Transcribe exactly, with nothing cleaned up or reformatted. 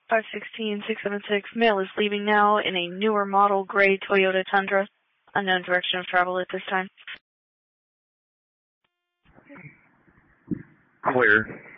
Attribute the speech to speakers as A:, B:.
A: five sixteen six seven six, mail is leaving now in a newer model gray Toyota Tundra. Unknown direction of travel at this time.
B: Clear.